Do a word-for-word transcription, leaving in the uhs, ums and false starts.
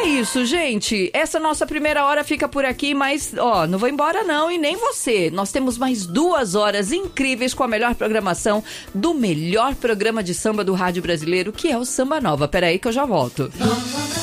isso, gente. Essa nossa primeira hora fica por aqui, mas, ó, não vou embora não, e nem você. Nós temos mais duas horas incríveis com a melhor programação do melhor programa de samba do rádio brasileiro, que é o Samba Nova. Peraí que eu já volto.